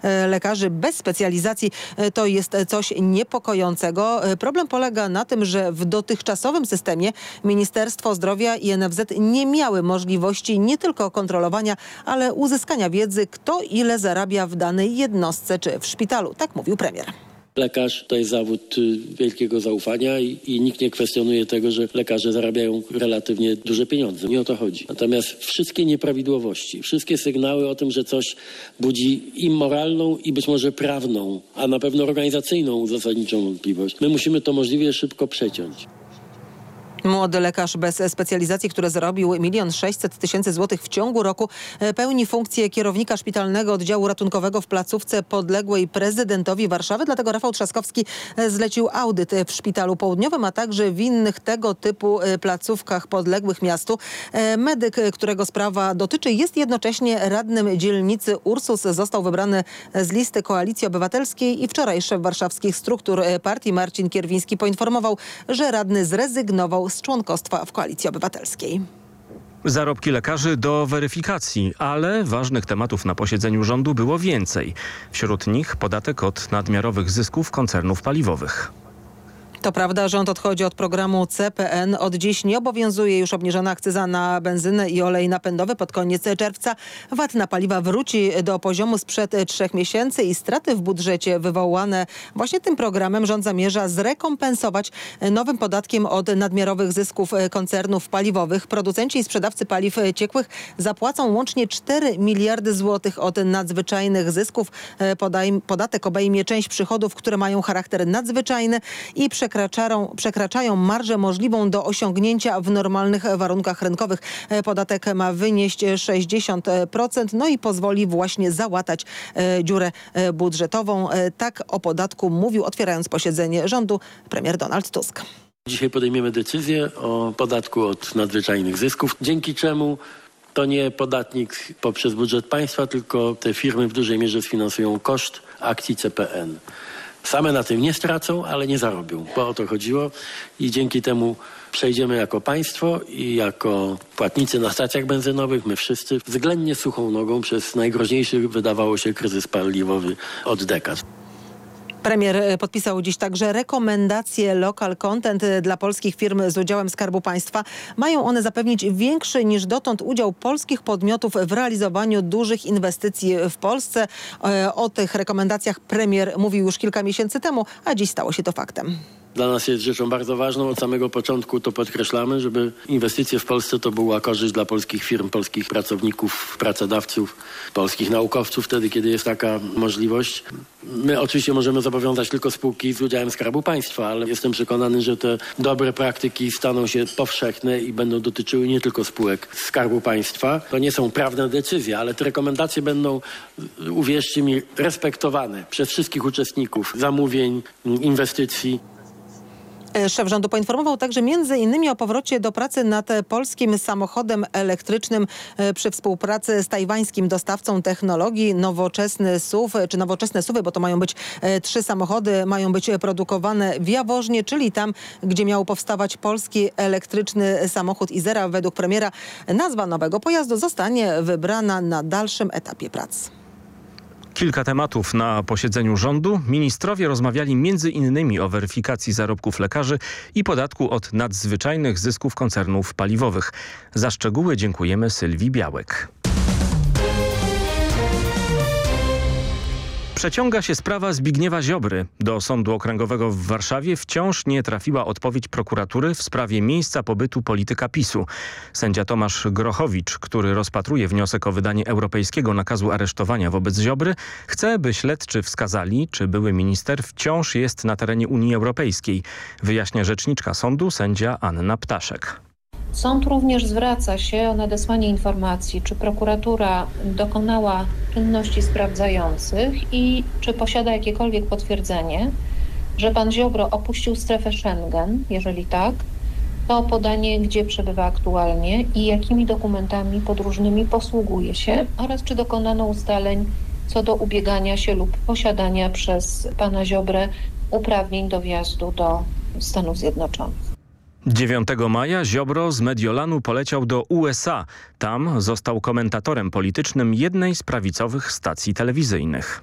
lekarzy bez specjalizacji to jest coś niepokojącego. Problem polega na tym, że w dotychczasowym systemie Ministerstwo Zdrowia i NFZ nie miały możliwości nie tylko kontrolowania, ale uzyskania wiedzy, kto ile zarabia w danej jednostce czy w szpitalu. Tak mówił premier. Lekarz to jest zawód wielkiego zaufania i nikt nie kwestionuje tego, że lekarze zarabiają relatywnie duże pieniądze. Nie o to chodzi. Natomiast wszystkie nieprawidłowości, wszystkie sygnały o tym, że coś budzi i moralną, i być może prawną, a na pewno organizacyjną zasadniczą wątpliwość, my musimy to możliwie szybko przeciąć. Młody lekarz bez specjalizacji, który zarobił 1 600 000 złotych w ciągu roku, pełni funkcję kierownika szpitalnego oddziału ratunkowego w placówce podległej prezydentowi Warszawy. Dlatego Rafał Trzaskowski zlecił audyt w Szpitalu Południowym, a także w innych tego typu placówkach podległych miastu. Medyk, którego sprawa dotyczy, jest jednocześnie radnym dzielnicy Ursus. Został wybrany z listy Koalicji Obywatelskiej i wczoraj szef warszawskich struktur partii Marcin Kierwiński poinformował, że radny zrezygnował z członkostwa w Koalicji Obywatelskiej. Zarobki lekarzy do weryfikacji, ale ważnych tematów na posiedzeniu rządu było więcej. Wśród nich podatek od nadmiarowych zysków koncernów paliwowych. To prawda, rząd odchodzi od programu CPN. Od dziś nie obowiązuje już obniżona akcyza na benzynę i olej napędowy. Pod koniec czerwca VAT na paliwa wróci do poziomu sprzed 3 miesięcy i straty w budżecie wywołane właśnie tym programem rząd zamierza zrekompensować nowym podatkiem od nadmiarowych zysków koncernów paliwowych. Producenci i sprzedawcy paliw ciekłych zapłacą łącznie 4 miliardy złotych od nadzwyczajnych zysków. Podatek obejmie część przychodów, które mają charakter nadzwyczajny i przekraczają marżę możliwą do osiągnięcia w normalnych warunkach rynkowych. Podatek ma wynieść 60%, no i pozwoli właśnie załatać dziurę budżetową. Tak o podatku mówił, otwierając posiedzenie rządu, premier Donald Tusk. Dzisiaj podejmiemy decyzję o podatku od nadzwyczajnych zysków, dzięki czemu to nie podatnik poprzez budżet państwa, tylko te firmy w dużej mierze sfinansują koszt akcji CPN. Same na tym nie stracą, ale nie zarobią, bo o to chodziło i dzięki temu przejdziemy jako państwo i jako płatnicy na stacjach benzynowych, my wszyscy względnie suchą nogą przez najgroźniejszy, wydawało się, kryzys paliwowy od dekad. Premier podpisał dziś także rekomendacje local content dla polskich firm z udziałem Skarbu Państwa. Mają one zapewnić większy niż dotąd udział polskich podmiotów w realizowaniu dużych inwestycji w Polsce. O tych rekomendacjach premier mówił już kilka miesięcy temu, a dziś stało się to faktem. Dla nas jest rzeczą bardzo ważną, od samego początku to podkreślamy, żeby inwestycje w Polsce to była korzyść dla polskich firm, polskich pracowników, pracodawców, polskich naukowców wtedy, kiedy jest taka możliwość. My oczywiście możemy zobowiązać tylko spółki z udziałem Skarbu Państwa, ale jestem przekonany, że te dobre praktyki staną się powszechne i będą dotyczyły nie tylko spółek Skarbu Państwa. To nie są prawne decyzje, ale te rekomendacje będą, uwierzcie mi, respektowane przez wszystkich uczestników zamówień, inwestycji. Szef rządu poinformował także m.in. o powrocie do pracy nad polskim samochodem elektrycznym przy współpracy z tajwańskim dostawcą technologii. Nowoczesne SUV-y, bo to mają być 3 samochody, mają być produkowane w Jaworznie, czyli tam, gdzie miał powstawać polski elektryczny samochód Izera. Według premiera nazwa nowego pojazdu zostanie wybrana na dalszym etapie prac. Kilka tematów na posiedzeniu rządu. Ministrowie rozmawiali m.in. o weryfikacji zarobków lekarzy i podatku od nadzwyczajnych zysków koncernów paliwowych. Za szczegóły dziękujemy Sylwii Białek. Przeciąga się sprawa Zbigniewa Ziobry. Do Sądu Okręgowego w Warszawie wciąż nie trafiła odpowiedź prokuratury w sprawie miejsca pobytu polityka PiS-u. Sędzia Tomasz Grochowicz, który rozpatruje wniosek o wydanie europejskiego nakazu aresztowania wobec Ziobry, chce, by śledczy wskazali, czy były minister wciąż jest na terenie Unii Europejskiej. Wyjaśnia rzeczniczka sądu sędzia Anna Ptaszek. Sąd również zwraca się o nadesłanie informacji, czy prokuratura dokonała czynności sprawdzających i czy posiada jakiekolwiek potwierdzenie, że pan Ziobro opuścił strefę Schengen. Jeżeli tak, to podanie, gdzie przebywa aktualnie i jakimi dokumentami podróżnymi posługuje się oraz czy dokonano ustaleń co do ubiegania się lub posiadania przez pana Ziobrę uprawnień do wjazdu do Stanów Zjednoczonych. 9 maja Ziobro z Mediolanu poleciał do USA. Tam został komentatorem politycznym jednej z prawicowych stacji telewizyjnych.